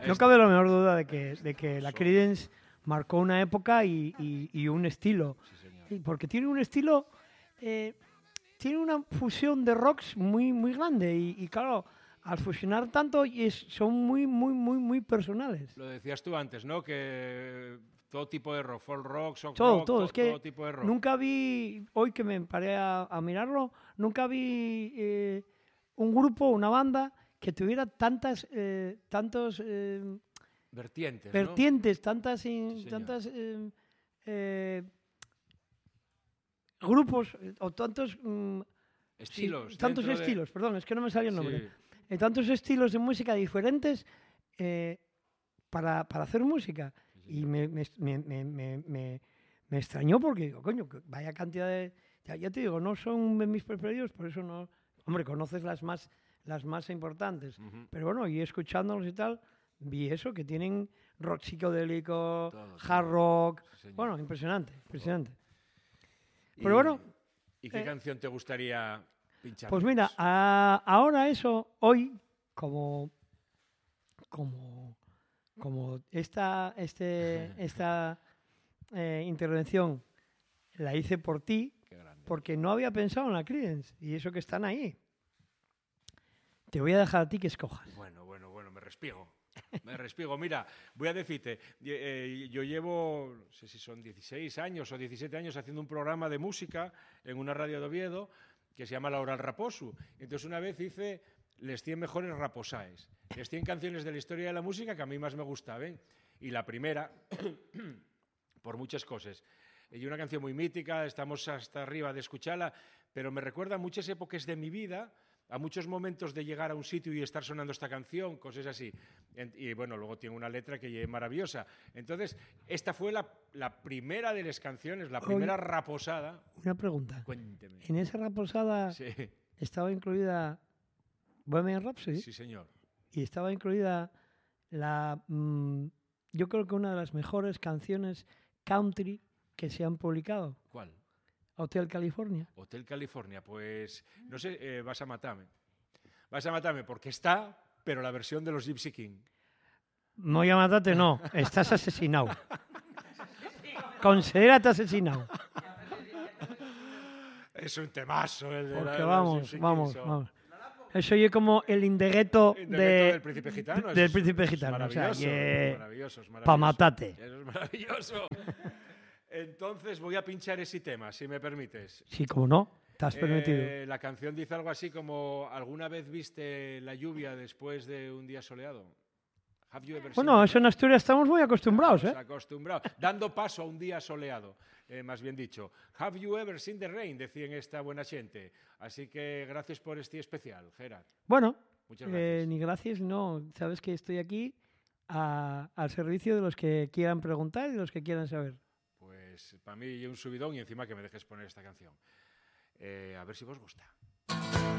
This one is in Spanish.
No cabe la menor duda de que la Creedence marcó una época y un estilo. Sí, señor. Porque tiene un estilo, tiene una fusión de rocks muy, muy grande. Y claro, al fusionar tanto son muy personales. Lo decías tú antes, ¿no? Que todo tipo de rock, folk rock, soft Todo, rock, todo. Es que todo tipo de rock. nunca vi, hoy que me paré a mirarlo, nunca vi un grupo, una banda que tuviera tantos Vertientes, vertientes, Sí, tantas grupos o tantos estilos. tantos dentro de- estilos, perdón, es que no me salía el nombre. Sí, Tantos estilos de música diferentes para hacer música. sí, Y señor. me extrañó porque digo, coño, vaya cantidad de... Ya te digo, no son de mis preferidos, por eso no... Hombre, conoces las más importantes. Ujú. Pero bueno, y escuchándolos y tal, vi eso, que tienen rock psicodélico, Todo, hard todo. rock. Sí, señor. Bueno, impresionante, impresionante. Y- Pero bueno, ¿Y qué eh, canción te gustaría pinchar? pues mira, ahora eso, hoy, como esta intervención la hice por ti, Qué grande. porque no había pensado en la Creedence, y eso que están ahí. Te voy a dejar a ti que escojas. Bueno, me respiego. Me respiego. Mira, voy a decirte, yo llevo, no sé si son 16 años o 17 años haciendo un programa de música en una radio de Oviedo que se llama La Hora al Raposu. Entonces una vez hice les 100 mejores raposaes, les 100 canciones de la historia de la música que a mí más me gustaban. Y la primera, por muchas cosas, y una canción muy mítica, estamos hasta arriba de escucharla, pero me recuerda a muchas épocas de mi vida, a muchos momentos de llegar a un sitio y estar sonando esta canción, cosas así. Y bueno, luego tiene una letra que es maravillosa. Entonces, esta fue la primera de las canciones, la primera raposada. Una pregunta. Cuénteme. ¿En esa raposada Sí, estaba incluida Bohemian Rhapsody? sí, señor. Y estaba incluida yo creo que una de las mejores canciones country que se han publicado, ¿Cuál? Hotel California. Hotel California, pues no sé, vas a matarme. Vas a matarme porque está, pero la versión de los Gypsy King. No ya matate, no, estás asesinado. Considérate asesinado. Es un temazo el de Porque los vamos. Gypsy King, son- Eso es como el indirecto del Príncipe Gitano. del eso Príncipe es Gitano. O sea, maravilloso, que maravilloso, es maravilloso. pa' matate. Eso es maravilloso. Entonces voy a pinchar ese tema, si me permites. Sí, como no, te has permitido. La canción dice algo así como ¿alguna vez viste la lluvia después de un día soleado? Have you ever seen Bueno, the eso en Asturias estamos muy acostumbrados, ¿eh? Acostumbrado, dando paso a un día soleado, más bien dicho. Have you ever seen the rain? Decían esta buena gente. Así que gracias por este especial, Gerard. Bueno, Muchas gracias. ni gracias, no. Sabes que estoy aquí al servicio de los que quieran preguntar y de los que quieran saber. Pues para mí un subidón y encima que me dejes poner esta canción. A ver si vos gusta.